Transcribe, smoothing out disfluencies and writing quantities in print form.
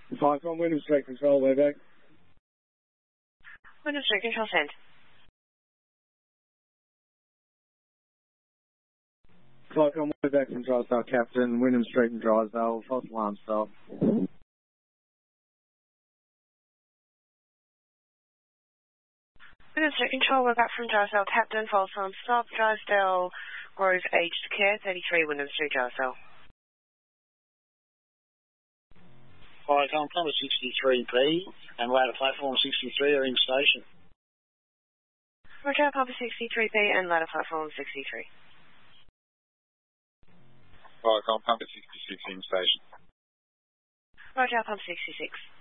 Python, Wyndham Street Control, way back. Wyndham Street Control, send. Python, way back from Drysdale Captain, Wyndham Street and Drysdale, false alarm stop. Wyndham Street Control, we're back from Drysdale Captain, false alarm stop, Drysdale Grove Aged Care, 33 Wyndham Street, Drysdale. Python, number 63B and ladder platform 63 are in station. Roger, Papa 63B and ladder platform 63. Python, Pumper 66 in station. Roger, Pump 66.